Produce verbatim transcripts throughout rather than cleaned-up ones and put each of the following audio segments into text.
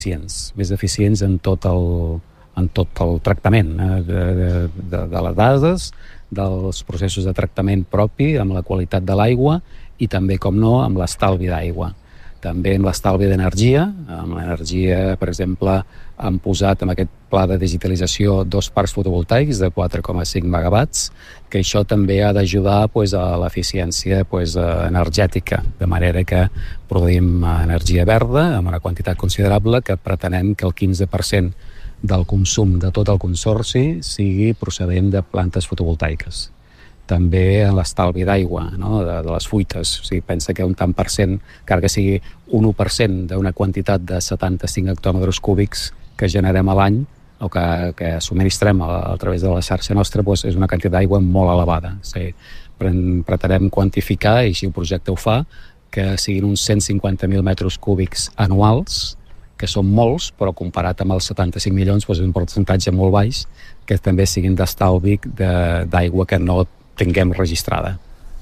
eficients, més eficients en tot el, en tot el tractament eh, de, de, de les dades, dels processos de tractament propi, amb la qualitat de l'aigua i també, com no, amb l'estalvi d'aigua. També amb l'estalvi d'energia, amb l'energia, per exemple, han posat en aquest pla de digitalització dos parcs fotovoltaics de quatre coma cinc megawatts, que això també ha d'ajudar pues, a l'eficiència pues, energètica, de manera que produïm energia verda amb una quantitat considerable que pretenem que el quinze per cent del consum de tot el consorci sigui procedent de plantes fotovoltaiques. També en l'estalvi d'aigua, no? de, de les fuites. O sigui, pensa que un tant per cent, encara que sigui un u per cent d'una quantitat de setanta-cinc hectòmetres cúbics que generem a l'any o que, que subministrem a, a través de la xarxa nostra, doncs és una quantitat d'aigua molt elevada. O sigui, pretenem quantificar, i així el projecte ho fa, que siguin uns cent cinquanta mil metres cúbics anuals, que són molts, però comparat amb els setanta-cinc milions doncs és un percentatge molt baix, que també siguin d'estalvi d'aigua que no tinguem registrada.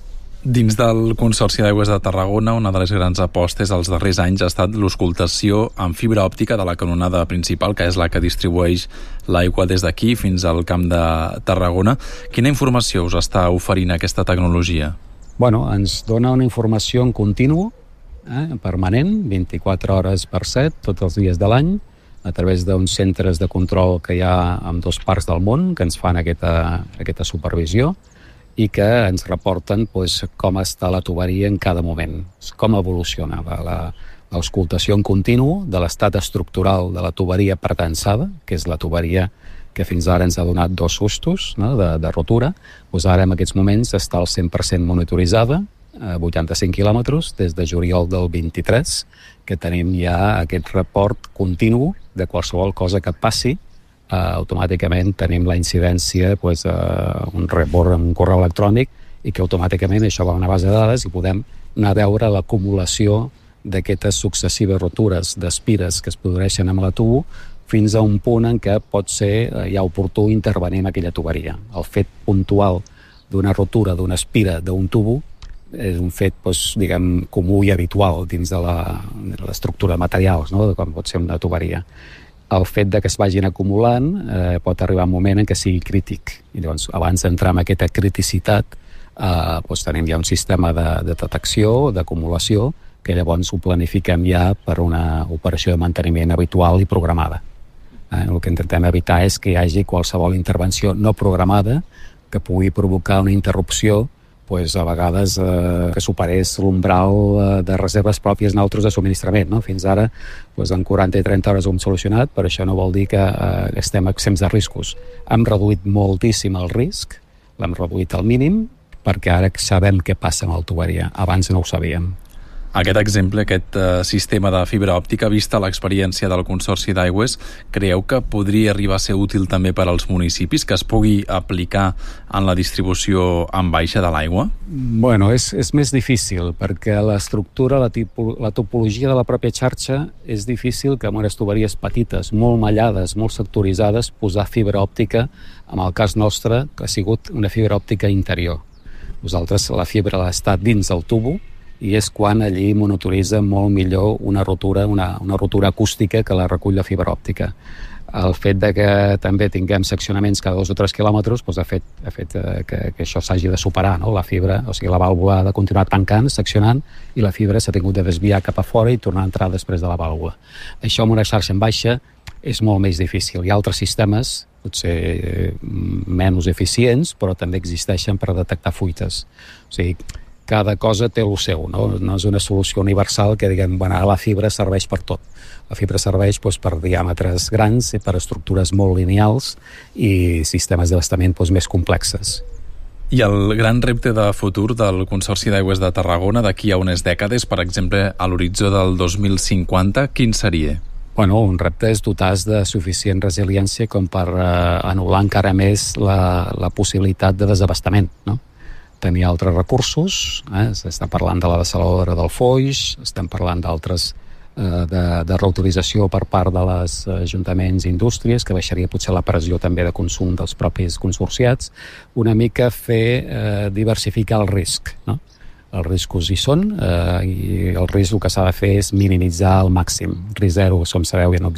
Dins del Consorci d'Aigües de Tarragona, una de les grans apostes als darrers anys ha estat l'auscultació amb fibra òptica de la canonada principal, que és la que distribueix l'aigua des d'aquí fins al Camp de Tarragona. Quina informació us està oferint aquesta tecnologia? Bueno, ens dona una informació en continu, eh, permanent, vint-i-quatre hores per set, tots els dies de l'any, a través d'uns centres de control que hi ha en dos parts del món que ens fan aquesta, aquesta supervisió i que ens reporten pues, com està la tuberia en cada moment, com evoluciona l'auscultació en continu de l'estat estructural de la tuberia pretensada, que és la tuberia que fins ara ens ha donat dos sustos, no? de, de rotura. Pues ara en aquests moments està al cent per cent monitoritzada, a vuitanta-cinc quilòmetres, des de juliol del vint-i-tres, que tenim ja aquest report continu de qualsevol cosa que passi. Uh, automàticament tenim la incidència, pues, uh, un report en un correu electrònic i que automàticament això va a una base de dades i podem anar a veure l'acumulació d'aquestes successives rotures d'espires que es produeixen amb la tubo fins a un punt en què pot ser uh, ja oportú intervenir en aquella tuberia. El fet puntual d'una rotura, d'una espira, d'un tubo és un fet, doncs, diguem, comú i habitual dins de l'estructura de materials, no? de com pot ser una tuberia. El fet de que es vagin acumulant eh, pot arribar un moment en què sigui crític. I llavors, abans d'entrar en aquesta criticitat, eh, doncs tenim ja un sistema de, de detecció, d'acumulació, que llavors ho planifiquem ja per una operació de manteniment habitual i programada. Eh, el que intentem evitar és que hi hagi qualsevol intervenció no programada que pugui provocar una interrupció pues, a vegades eh, que superés l'umbral eh, de reserves pròpies neutres de subministrament. No? Fins ara, pues, en quaranta i trenta hores ho hem solucionat, però això no vol dir que eh, estem exempts de riscos. Hem reduït moltíssim el risc, l'hem reduït al mínim, perquè ara sabem què passa amb la tuberia. Abans no ho sabíem. Aquest exemple, aquest uh, sistema de fibra òptica, vista l'experiència del Consorci d'Aigües, creieu que podria arribar a ser útil també per als municipis, que es pugui aplicar en la distribució en baixa de l'aigua? Bueno, és, és més difícil, perquè l'estructura, la, tipo, la topologia de la pròpia xarxa és difícil que amb unes tuberies petites, molt mallades, molt sectoritzades, posar fibra òptica, en el cas nostre, que ha sigut una fibra òptica interior. Vosaltres, la fibra ha estat dins del tubo, i és quan allí monitoritza molt millor una rotura, una, una rotura acústica que la recull la fibra òptica. El fet de que també tinguem seccionaments cada dos o tres quilòmetres doncs ha fet, ha fet que, que això s'hagi de superar, no? La fibra, o sigui, la vàlvula ha de continuar tancant, seccionant, i la fibra s'ha tingut de desviar cap a fora i tornar a entrar després de la vàlvula. Això amb una xarxa en baixa és molt més difícil. Hi ha altres sistemes, potser menys eficients, però també existeixen per detectar fuites. O sigui, cada cosa té el seu, no? No és una solució universal que diguem, bueno, la fibra serveix per tot. La fibra serveix doncs, per diàmetres grans, per estructures molt lineals i sistemes d'abastament doncs, més complexes. I el gran repte de futur del Consorci d'Aigües de Tarragona d'aquí a unes dècades, per exemple, a l'horitzó del dos mil cinquanta, quin seria? Bueno, un repte és dotar de suficient resiliència com per eh, anul·lar encara més la, la possibilitat de desabastament, no? Tenir altres recursos, eh? S'està parlant de la dessaladora del Foix, estem parlant d'altres eh, de, de reutilització per part de les ajuntaments i indústries, que baixaria potser la pressió també de consum dels propis consorciats, una mica fer eh, diversificar el risc, no? els riscos hi són, eh, i el risc el que s'ha de fer és minimitzar al màxim. Risc zero, com sabeu, ja no